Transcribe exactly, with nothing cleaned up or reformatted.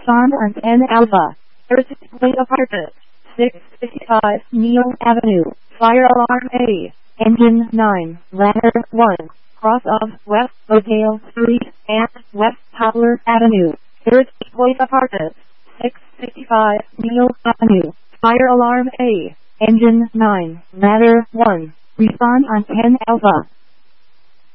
Respond on ten Alpha. Airport Apartment. six fifty-five Neil Avenue. Fire alarm A. Engine nine. Ladder one. Cross of West Oakdale Street and West Poplar Avenue. Airport Apartment. six fifty-five Neil Avenue. Fire alarm A. Engine nine. Ladder one. Respond on ten Alpha.